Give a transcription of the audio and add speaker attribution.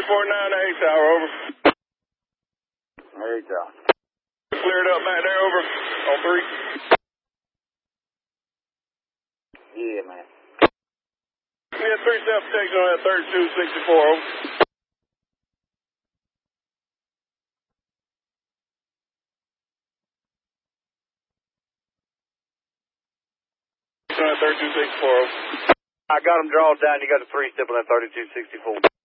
Speaker 1: 49 tower, over.
Speaker 2: 8 tower.
Speaker 1: Cleared up back there, over. On 3.
Speaker 2: Yeah, man.
Speaker 1: Yeah, 3 step protection on that 3264, over. On that 3264, over.
Speaker 2: I got him drawn down. You got a 3 step on that 3264.